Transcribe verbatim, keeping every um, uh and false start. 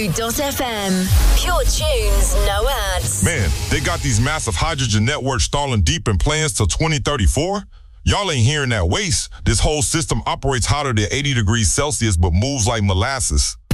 Malibu dot f m. Pure tunes, no ads. Man, they got these massive hydrogen networks stalling deep in plans till twenty thirty-four? Y'all ain't hearing that waste. This whole system operates hotter than eighty degrees Celsius but moves like molasses.